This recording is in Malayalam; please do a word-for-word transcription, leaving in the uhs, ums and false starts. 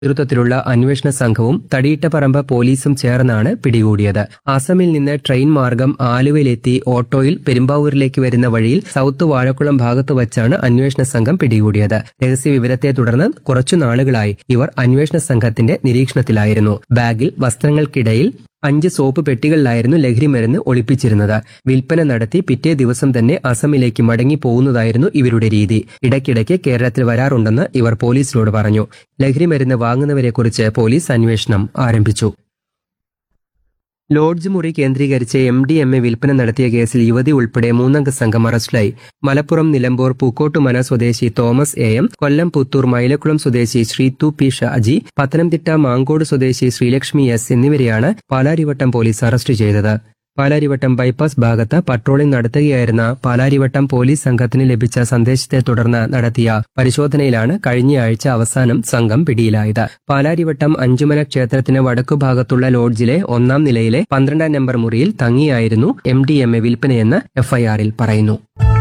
നേതൃത്വത്തിലുള്ള അന്വേഷണ സംഘവും തടിയിട്ടപ്പറമ്പ് പോലീസും ചേർന്നാണ് പിടികൂടിയത്. അസമിൽ നിന്ന് ട്രെയിൻ മാർഗം ആലുവയിലെത്തി ഓട്ടോയിൽ പെരുമ്പാവൂരിലേക്ക് വരുന്ന വഴിയിൽ സൌത്ത് വാഴക്കുളം ഭാഗത്ത് വച്ചാണ് അന്വേഷണ സംഘം പിടികൂടിയത്. രഹസ്യവിവരത്തെ തുടർന്ന് കുറച്ചു നാളുകളായി ഇവർ അന്വേഷണ സംഘത്തിന്റെ നിരീക്ഷണത്തിലായിരുന്നു. ബാഗിൽ വസ്ത്രങ്ങൾക്കിടയിൽ അഞ്ച് സോപ്പ് പെട്ടികളിലായിരുന്നു ലഹരിമരുന്ന് ഒളിപ്പിച്ചിരുന്നത്. വിൽപ്പന നടത്തി പിറ്റേ ദിവസം തന്നെ അസമിലേക്ക് മടങ്ങി പോകുന്നതായിരുന്നു ഇവരുടെ രീതി. ഇടയ്ക്കിടയ്ക്ക് കേരളത്തിൽ വരാറുണ്ടെന്ന് ഇവർ പോലീസിനോട് പറഞ്ഞു. ലഹരിമരുന്ന് വാങ്ങുന്നവരെക്കുറിച്ച് പോലീസ് അന്വേഷണം ആരംഭിച്ചു. ലോഡ്ജ് മുറി കേന്ദ്രീകരിച്ച് എം ഡി എം എ വിൽപ്പന നടത്തിയ കേസിൽ യുവതി ഉൾപ്പെടെ മൂന്നംഗ സംഘം അറസ്റ്റിലായി. മലപ്പുറം നിലമ്പൂർ പൂക്കോട്ടുമന സ്വദേശി തോമസ് എ എം, കൊല്ലം പുത്തൂർ മൈലക്കുളം സ്വദേശി ശ്രീതു പി ഷാജി, പത്തനംതിട്ട മാങ്കോട് സ്വദേശി ശ്രീലക്ഷ്മി എസ് എന്നിവരെയാണ് പാലാരിവട്ടം പോലീസ് അറസ്റ്റ് ചെയ്തത്. പാലാരിവട്ടം ബൈപ്പാസ് ഭാഗത്ത് പട്രോളിംഗ് നടത്തുകയായിരുന്ന പാലാരിവട്ടം പോലീസ് സംഘത്തിന് ലഭിച്ച സന്ദേശത്തെ തുടർന്ന് നടത്തിയ പരിശോധനയിലാണ് കഴിഞ്ഞയാഴ്ച അവസാനം സംഘം പിടിയിലായത്. പാലാരിവട്ടം അഞ്ചുമന ക്ഷേത്രത്തിന് വടക്കുഭാഗത്തുള്ള ലോഡ്ജിലെ ഒന്നാം നിലയിലെ പന്ത്രണ്ടാം നമ്പർ മുറിയിൽ തങ്ങിയായിരുന്നു എം ഡി എം എ വിൽപ്പനയെന്ന് എഫ്ഐആറിൽ പറയുന്നു.